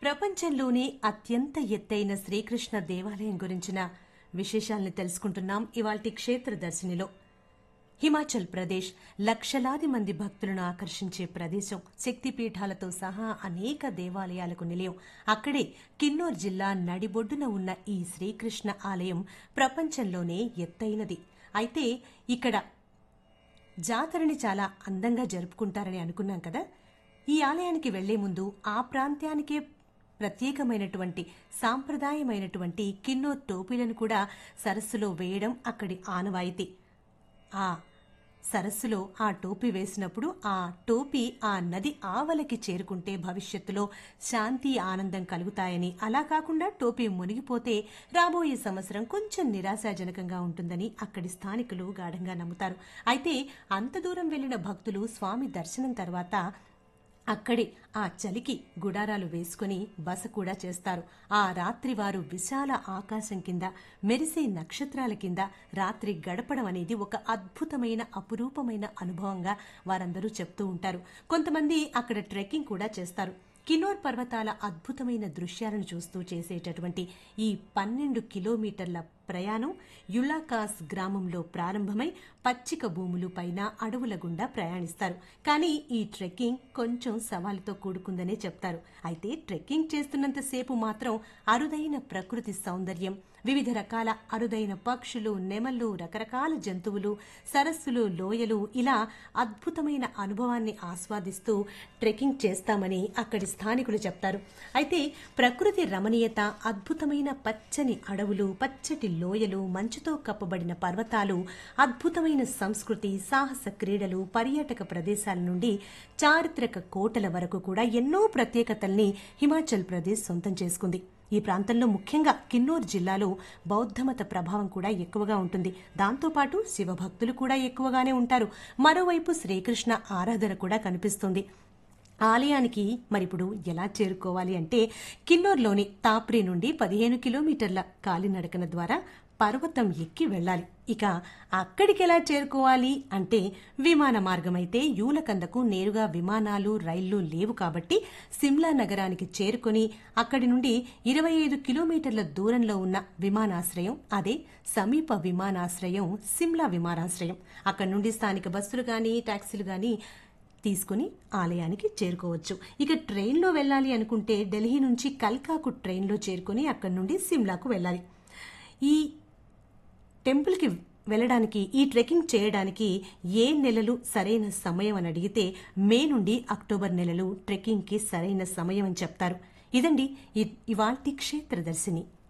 ప్రపంచంలోనే అత్యంత ఎత్తైన శ్రీకృష్ణ దేవాలయం గురించిన విశేషాలను తెలుసుకుంటున్నాం ఇవాల్టి క్షేత్ర దర్శినిలో. హిమాచల్ ప్రదేశ్ లక్షలాది మంది భక్తులను ఆకర్షించే ప్రదేశం. శక్తిపీఠాలతో సహా అనేక దేవాలయాలకు నిలయం. అక్కడే కిన్నౌర్ జిల్లా నడిబొడ్డున ఉన్న ఈ శ్రీకృష్ణ ఆలయం ప్రపంచంలోనే ఎత్తైనది. అయితే ఇక్కడ జాతరని చాలా అందంగా జరుపుకుంటారని అనుకున్నాం కదా. ఈ ఆలయానికి వెళ్లే ముందు ఆ ప్రాంతానికే ప్రత్యేకమైనటువంటి సాంప్రదాయమైనటువంటి కిన్నౌర్ టోపీలను కూడా సరస్సులో వేయడం అక్కడి ఆనవాయితీ. ఆ సరస్సులో ఆ టోపీ వేసినప్పుడు ఆ టోపీ ఆ నది ఆవలకి చేరుకుంటే భవిష్యత్తులో శాంతి ఆనందం కలుగుతాయని, అలా కాకుండా టోపీ మునిగిపోతే రాబోయే సంవత్సరం కొంచెం నిరాశాజనకంగా ఉంటుందని అక్కడి స్థానికులు గాఢంగా నమ్ముతారు. అయితే అంత దూరం వెళ్లిన భక్తులు స్వామి దర్శనం తర్వాత అక్కడే ఆ చలికి గుడారాలు వేసుకుని బస కూడా చేస్తారు. ఆ రాత్రి వారు విశాల ఆకాశం కింద మెరిసే నక్షత్రాల కింద రాత్రి గడపడం అనేది ఒక అద్భుతమైన అపురూపమైన అనుభవంగా వారందరూ చెప్తూ ఉంటారు. కొంతమంది అక్కడ ట్రెక్కింగ్ కూడా చేస్తారు. కిన్నౌర్ పర్వతాల అద్భుతమైన దృశ్యాలను చూస్తూ చేసేటటువంటి ఈ 12 కిలోమీటర్ల ప్రయాణం యులాకాస్ గ్రామంలో ప్రారంభమై పచ్చిక భూములు పైన అడవుల గుండా ప్రయాణిస్తారు. కానీ ఈ ట్రెక్కింగ్ కొంచెం సవాలుతో కూడుకుందనే చెప్తారు. అయితే ట్రెక్కింగ్ చేస్తున్నంతసేపు మాత్రం అరుదైన ప్రకృతి సౌందర్యం, వివిధ రకాల అరుదైన పక్షులు, నెమళ్లు, రకరకాల జంతువులు, సరస్సులు, లోయలు, ఇలా అద్భుతమైన అనుభవాన్ని ఆస్వాదిస్తూ ట్రెక్కింగ్ చేస్తామని అక్కడి స్థానికులు చెప్తారు. అయితే ప్రకృతి రమణీయత, అద్భుతమైన పచ్చని అడవులు, పచ్చటి లోయలు, మంచుతో కప్పబడిన పర్వతాలు, అద్భుతమైన సంస్కృతి, సాహస క్రీడలు, పర్యాటక ప్రదేశాల నుండి చారిత్రక కోటల వరకు కూడా ఎన్నో ప్రత్యేకతల్ని హిమాచల్ ప్రదేశ్ సొంతం చేసుకుంది. ఈ ప్రాంతంలో ముఖ్యంగా కిన్నౌర్ జిల్లాలో బౌద్ధమత ప్రభావం కూడా ఎక్కువగా ఉంటుంది. దాంతోపాటు శివభక్తులు కూడా ఎక్కువగానే ఉంటారు. మరోవైపు శ్రీకృష్ణ ఆరాధన కూడా కనిపిస్తుంది. ఆలయానికి మరిప్పుడు ఎలా చేరుకోవాలి అంటే, కిన్నౌర్లోని తాప్రీ నుండి 15 కిలోమీటర్ల కాలినడకన ద్వారా పర్వతం ఎక్కి వెళ్ళాలి. ఇక అక్కడికి ఎలా చేరుకోవాలి అంటే, విమాన మార్గమైతే యూలకందకు నేరుగా విమానాలు, రైళ్లు లేవు కాబట్టి సిమ్లా నగరానికి చేరుకుని అక్కడి నుండి 25 కిలోమీటర్ల దూరంలో ఉన్న విమానాశ్రయం, అదే సమీప విమానాశ్రయం సిమ్లా విమానాశ్రయం. అక్కడి నుండి స్థానిక బస్సులు గాని టాక్సీలు గాని తీసుకుని ఆలయానికి చేరుకోవచ్చు. ఇక ట్రైన్లో వెళ్ళాలి అనుకుంటే ఢిల్లీ నుంచి కల్కాకు ట్రైన్లో చేరుకుని అక్కడి నుండి సిమ్లాకు వెళ్ళాలి. ఈ టెంపుల్కి వెళ్ళడానికి, ఈ ట్రెక్కింగ్ చేయడానికి ఏ నెలలు సరైన సమయం అని అడిగితే మే నుండి అక్టోబర్ నెలలు ట్రెక్కింగ్కి సరైన సమయం అని చెప్తారు. ఇదండి ఇవాల్టి క్షేత్రదర్శిని.